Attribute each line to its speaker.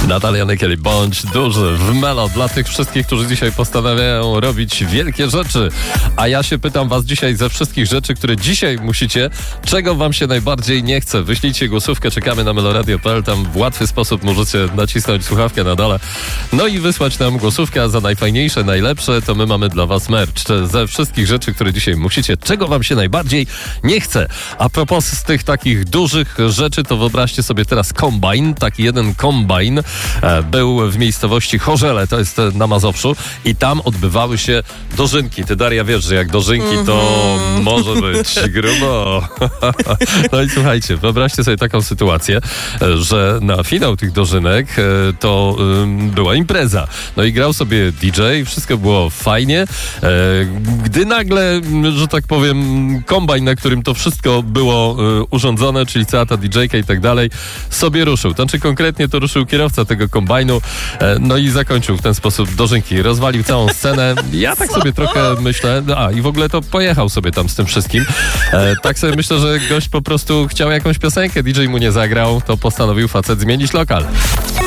Speaker 1: Natalia Nykiel, bądź duży w Melo dla tych wszystkich, którzy dzisiaj postanawiają robić wielkie rzeczy. A ja się pytam was dzisiaj ze wszystkich rzeczy, które dzisiaj musicie, czego wam się najbardziej nie chce. Wyślijcie głosówkę, czekamy na meloradio.pl, tam w łatwy sposób możecie nacisnąć słuchawkę na dole. No i wysłać nam głosówkę, a za najfajniejsze, najlepsze to my mamy dla was merch. Ze wszystkich rzeczy, które dzisiaj musicie, czego wam się najbardziej nie chce. A propos z tych takich dużych rzeczy, to wyobraźcie sobie teraz kombajn, taki jeden kombajn był w miejscowości Chorzele, to jest na Mazowszu i tam odbywały się dożynki. Ty, Daria, wiesz, że jak dożynki to może być grubo. No i słuchajcie, wyobraźcie sobie taką sytuację, że na finał tych dożynek to była impreza. No i grał sobie DJ, wszystko było fajnie, gdy nagle, że tak powiem, kombajn, na którym to wszystko było urządzone, czyli cała ta DJ-ka i tak dalej, sobie ruszył. To znaczy konkretnie to ruszył kierowca tego kombajnu, no i zakończył w ten sposób dożynki. Rozwalił całą scenę. Ja tak sobie trochę myślę, i w ogóle to pojechał sobie tam z tym wszystkim. Tak sobie myślę, że gość po prostu chciał jakąś piosenkę, DJ mu nie zagrał, to postanowił facet zmienić lokal.